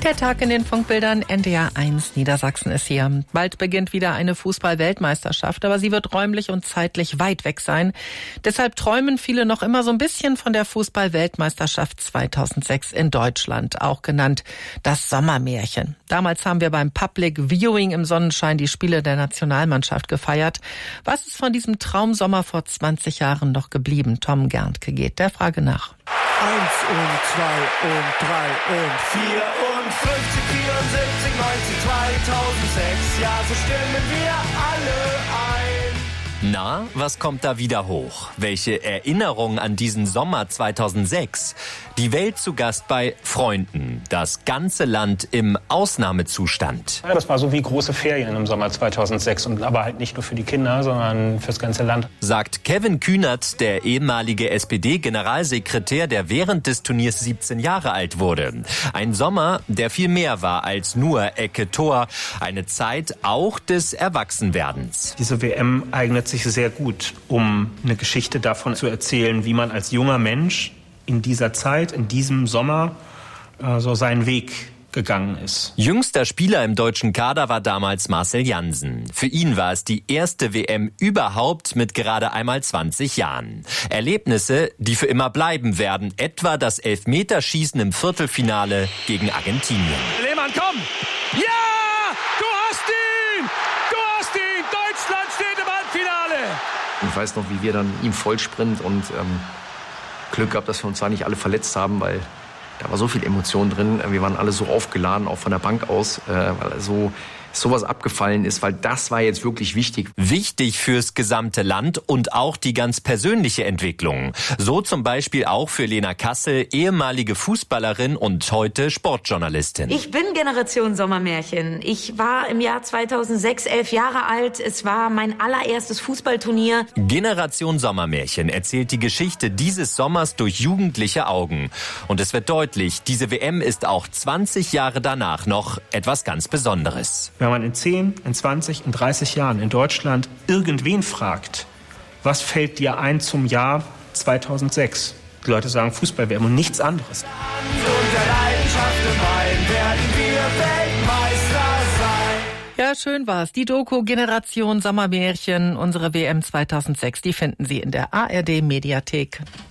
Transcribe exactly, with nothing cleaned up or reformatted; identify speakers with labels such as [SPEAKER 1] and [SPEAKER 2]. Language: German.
[SPEAKER 1] Der Tag in den Funkbildern, N D R eins Niedersachsen ist hier. Bald beginnt wieder eine Fußball-Weltmeisterschaft, aber sie wird räumlich und zeitlich weit weg sein. Deshalb träumen viele noch immer so ein bisschen von der Fußball-Weltmeisterschaft zweitausendsechs in Deutschland, auch genannt das Sommermärchen. Damals haben wir beim Public Viewing im Sonnenschein die Spiele der Nationalmannschaft gefeiert. Was ist von diesem Traumsommer vor zwanzig Jahren noch geblieben? Tom Gerntke geht der Frage nach.
[SPEAKER 2] Eins und zwei und drei und vier und fünfzig, vierundsiebzig, neunzig, zweitausendsechs. Ja, so stimmen wir alle ein.
[SPEAKER 3] Na, was kommt da wieder hoch? Welche Erinnerung an diesen Sommer zweitausendsechs? Die Welt zu Gast bei Freunden. Das ganze Land im Ausnahmezustand.
[SPEAKER 4] Ja, das war so wie große Ferien im Sommer zweitausendsechs. Und aber halt nicht nur für die Kinder, sondern fürs ganze Land.
[SPEAKER 3] Sagt Kevin Kühnert, der ehemalige S P D-Generalsekretär, der während des Turniers siebzehn Jahre alt wurde. Ein Sommer, der viel mehr war als nur Ecke Tor. Eine Zeit auch des Erwachsenwerdens.
[SPEAKER 4] Diese W M eignet sich sehr gut, um eine Geschichte davon zu erzählen, wie man als junger Mensch in dieser Zeit, in diesem Sommer, äh, so seinen Weg gegangen ist.
[SPEAKER 3] Jüngster Spieler im deutschen Kader war damals Marcel Jansen. Für ihn war es die erste W M überhaupt mit gerade einmal zwanzig Jahren. Erlebnisse, die für immer bleiben werden, etwa das Elfmeterschießen im Viertelfinale gegen Argentinien.
[SPEAKER 2] Lehmann, komm! Ja! Du hast ihn! Du hast ihn! Deutschland steht im Halbfinale!
[SPEAKER 5] Ich weiß noch, wie wir dann im Vollsprint und ähm, Glück gehabt, dass wir uns da nicht alle verletzt haben, weil da war so viel Emotion drin. Wir waren alle so aufgeladen, auch von der Bank aus, äh, weil so sowas abgefallen ist, weil das war jetzt wirklich wichtig.
[SPEAKER 3] Wichtig fürs gesamte Land und auch die ganz persönliche Entwicklung. So zum Beispiel auch für Lena Kassel, ehemalige Fußballerin und heute Sportjournalistin.
[SPEAKER 6] Ich bin Generation Sommermärchen. Ich war im Jahr zweitausendsechs elf Jahre alt. Es war mein allererstes Fußballturnier.
[SPEAKER 3] Generation Sommermärchen erzählt die Geschichte dieses Sommers durch jugendliche Augen. Und es wird deutlich, diese W M ist auch zwanzig Jahre danach noch etwas ganz Besonderes.
[SPEAKER 4] Wenn man in zehn, in zwanzig, in dreißig Jahren in Deutschland irgendwen fragt, was fällt dir ein zum Jahr zweitausendsechs? Die Leute sagen Fußball-W M und nichts anderes.
[SPEAKER 1] Ja, schön war's. Die Doku Generation Sommermärchen, unsere W M zweitausendsechs, die finden Sie in der A R D Mediathek.